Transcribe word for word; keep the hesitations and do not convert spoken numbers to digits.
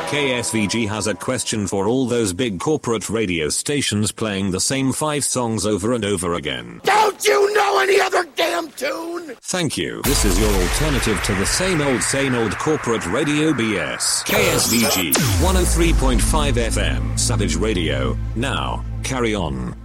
K S V G has a question for all those big corporate radio stations playing the same five songs over and over again. Don't you know any other damn tune? Thank you. This is your alternative to the same old, same old corporate radio B S. K S V G, one oh three point five F M, Savage Radio. Now, carry on.